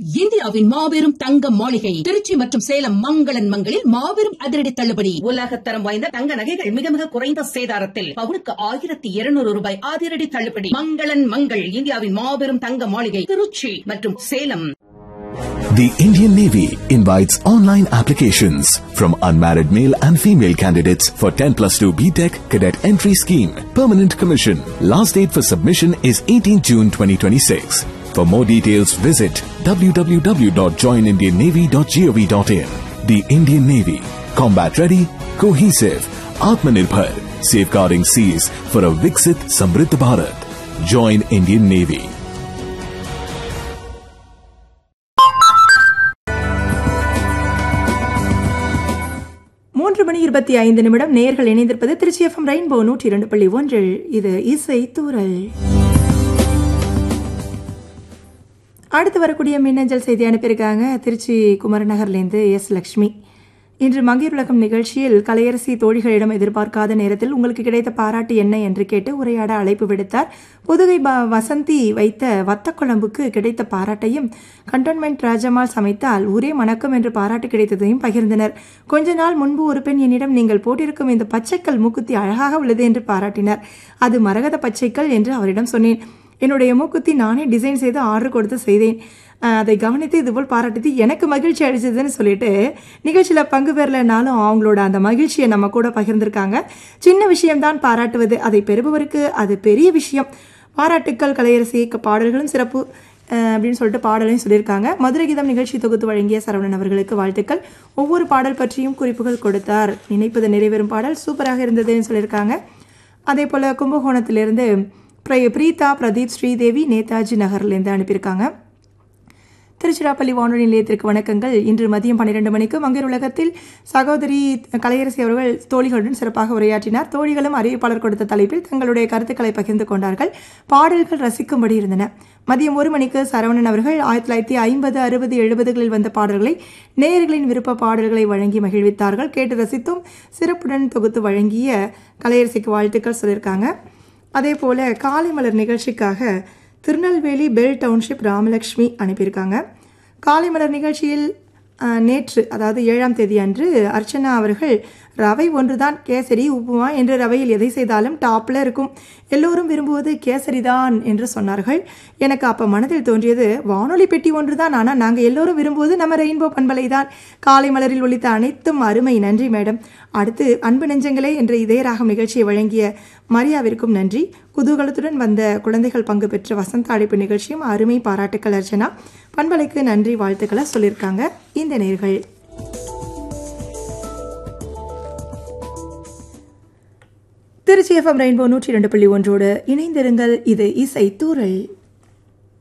இந்தியாவின் மாபெரும் தங்க மாளிகை திருச்சி மற்றும் சேலம் மங்களன் மங்களில் மாபெரும் அதிரடி தள்ளுபடி. உலகத்தரம் வாய்ந்த தங்க நகைகள் மிக மிக குறைந்த சேதாரத்தில் பவுனுக்கு 1200 ரூபாய் அதிரடி தள்ளுபடி. மங்களன் மங்கள் இந்தியாவின் மாபெரும் தங்க மாளிகை திருச்சி மற்றும் Salem. The Indian Navy invites online applications from unmarried male and female candidates for 10+2 BTech Cadet Entry Scheme. Permanent Commission. Last date for submission is 18 June 2026. For more details, visit www.joinindiannavy.gov.in. The Indian Navy. Combat ready, cohesive, Atmanirbhar. Safeguarding seas for a Viksit Samriddh Bharat. Join Indian Navy. மணி 25 நேயர்கள் இணைந்திருப்பது Trichy FM rainbow 102.1. இது இசை தூரல். அடுத்து வரக்கூடிய மின்னஞ்சல் செய்தி அனுப்பியிருக்காங்க திருச்சி குமரநகர்லேருந்து எஸ் லக்ஷ்மி. இன்று மங்கையர் உலகம் நிகழ்ச்சியில் கலையரசி தோழிகளிடம் எதிர்பார்க்காத நேரத்தில் உங்களுக்கு கிடைத்த பாராட்டு என்ன என்று கேட்டு உரையாட அழைப்பு விடுத்தார். புதுகை வசந்தி வைத்த வத்தக்குழம்புக்கு கிடைத்த பாராட்டையும், கண்டோன்மெண்ட் ராஜம்மாள் சமைத்தால் ஊரே மணக்கம் என்று பாராட்டு கிடைத்ததையும் பகிர்ந்தனர். கொஞ்ச நாள் முன்பு ஒரு பெண் என்னிடம் நீங்கள் போட்டிருக்கும் இந்த பச்சைக்கல் மூக்குத்தி அழகாக உள்ளது என்று பாராட்டினார். அது மரகத பச்சைக்கல் என்று அவரிடம் சொன்னேன். என்னுடைய மூக்குத்தி நானே டிசைன் செய்து ஆர்டர் கொடுத்து செய்தேன். அதை கவனித்து இதுபோல் பாராட்டி எனக்கு மகிழ்ச்சி அளிச்சதுன்னு சொல்லிட்டு நிகழ்ச்சியில் பங்கு பெறலைனாலும் அவங்களோட அந்த மகிழ்ச்சியை நம்ம கூட பகிர்ந்திருக்காங்க. சின்ன விஷயம்தான் பாராட்டுவது, அதை பெறுபவருக்கு அது பெரிய விஷயம். பாராட்டுக்கள் கலையரசி, பாடல்களும் சிறப்பு அப்படின்னு சொல்லிட்டு பாடலையும் சொல்லியிருக்காங்க. மதுரை கீதம் நிகழ்ச்சி தொகுத்து வழங்கிய சரவணன் அவர்களுக்கு வாழ்த்துக்கள். ஒவ்வொரு பாடல் பற்றியும் குறிப்புகள் கொடுத்தார். நினைப்பது நிறைவேறும் பாடல் சூப்பராக இருந்ததுன்னு சொல்லியிருக்காங்க. அதே போல் கும்பகோணத்திலிருந்து பிரீதா, பிரதீப், ஸ்ரீதேவி நேதாஜி நகர்லேருந்து அனுப்பியிருக்காங்க. திருச்சிராப்பள்ளி வானொலி நிலையத்திற்கு வணக்கங்கள். இன்று மதியம் 12 மணிக்கு மங்கையர் உலகத்தில் சகோதரி கலையரசி அவர்கள் தோழிகளுடன் சிறப்பாக உரையாற்றினார். தோழிகளும் அறிவிப்பாளர் கொடுத்த தலைப்பில் தங்களுடைய கருத்துக்களை பகிர்ந்து கொண்டார்கள். பாடல்கள் ரசிக்கும்படி இருந்தன. மதியம் 1 மணிக்கு சரவணன் அவர்கள் 1950, 60, 70களில் வந்த பாடல்களை நேயர்களின் விருப்ப பாடல்களை வழங்கி மகிழ்வித்தார்கள். கேட்டு ரசித்தும் சிறப்புடன் தொகுத்து வழங்கிய கலையரசிக்கு வாழ்த்துக்கள் சொல்லியிருக்காங்க. அதே போல காலை மலர் நிகழ்ச்சிக்காக திருநெல்வேலி பெல் டவுன்ஷிப் ராமலட்சுமி அனுப்பியிருக்காங்க. காலை மலர் நிகழ்ச்சியில் நேற்று, அதாவது 7ஆம் தேதி அன்று அர்ச்சனா அவர்கள் ரவை ஒன்றுதான் கேசரி உப்புமா என்று ரவையில் எதை செய்தாலும் டாப்ல இருக்கும், எல்லோரும் விரும்புவது கேசரி தான் என்று சொன்னார்கள். எனக்கு அப்போ மனதில் தோன்றியது, வானொலி பெட்டி ஒன்றுதான், ஆனால் நாங்கள் எல்லோரும் விரும்புவது நம்ம ரெயின்போ பண்பலை தான். காலை மலரில் ஒலித்த அனைத்தும் அருமை, நன்றி மேடம். அடுத்து அன்பு நெஞ்சங்களே என்ற இதயராகம் நிகழ்ச்சியை வழங்கிய மரியாவிற்கும் நன்றி. குதூகலத்துடன் வந்த குழந்தைகள் பங்கு பெற்ற வசந்த அழைப்பு நிகழ்ச்சியும் அருமை, பாராட்டுக்கள் அர்ச்சனா. பண்பலைக்கு நன்றி, வாழ்த்துக்களை சொல்லியிருக்காங்க இந்த நேயர்கள். திருச்சி FM ரெயின்போ 102.1 இணைந்திருங்கள். இது இசை தூரல்.